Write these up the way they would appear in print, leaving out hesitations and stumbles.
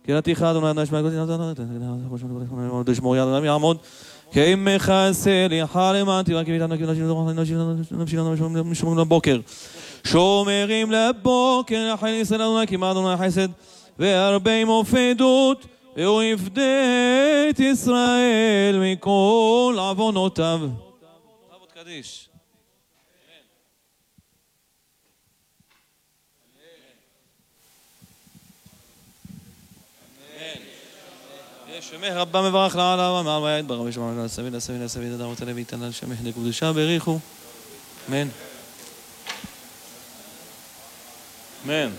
קהילתיך אדוני נשמע תשמור יד אדם יעמוד כאם מכסה ליחל למענתי רק איתנו נשמרים לבוקר שומרים לבוקר החל ישראל אדוני כי מה אדוני חסד והרבה מופדות והוא יפדה את ישראל מכל עוונותיו. עבוד קדיש. שמח רבה מברך לעלה ומעל ויעד ברבי שמעון לסביד לסביד לסביד אדמות הלב יתן על שמח לקדושה בריחו אמן אמן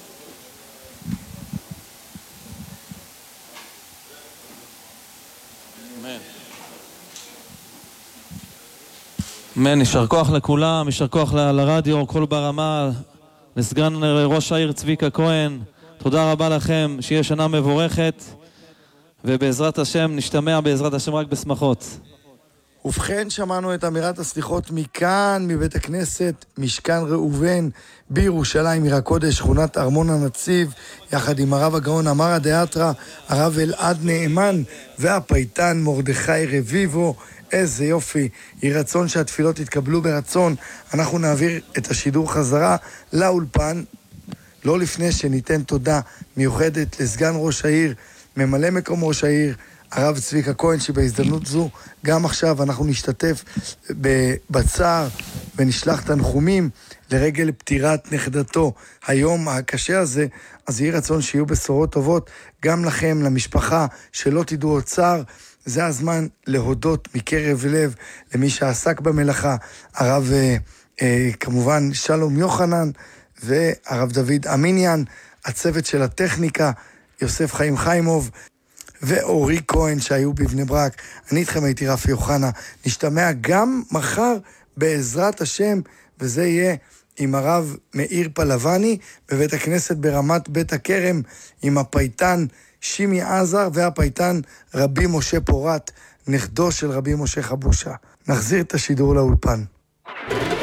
אמן. יישר כוח לכולם, יישר כוח לרדיו, כל ברמה, לסגן ראש העיר צביקה כהן. תודה רבה לכם, שיהיה שנה מבורכת, ובעזרת השם נשתמע בעזרת השם רק בשמחות. ובכן, שמענו את אמירת הסליחות מכאן, מבית הכנסת משכן ראובן בירושלים, עיר הקודש, שכונת ארמון הנציב, יחד עם הרב הגאון אמר הדאתרא, הרב אלעד נאמן והפייטן מרדכי רביבו. איזה יופי, יהי רצון שהתפילות יתקבלו ברצון. אנחנו נעביר את השידור חזרה לאולפן, לא לפני שניתן תודה מיוחדת לסגן ראש העיר, ממלא מקום ראש העיר, הרב צביקה כהן, שבהזדמנות זו גם עכשיו אנחנו נשתתף בצער ונשלח תנחומים לרגל פטירת נכדתו היום הקשה הזה. אז יהי רצון שיהיו בשורות טובות גם לכם, למשפחה, שלא תדעו עוד צער. זה הזמן להודות מקרב לב למי שעסק במלאכה, הרב כמובן שלום יוחנן והרב דוד אמיניאן, הצוות של הטכניקה, יוסף חיים חיימוב ואורי כהן שהיו בבני ברק. אני איתכם הייתי רפי יוחנה, נשתמע גם מחר בעזרת השם, וזה יהיה עם הרב מאיר פלבני בבית הכנסת ברמת בית הכרם, עם הפייטן שימי עזר והפייטן רבי משה פורת, נכדו של רבי משה חבושה. נחזיר את השידור לאולפן.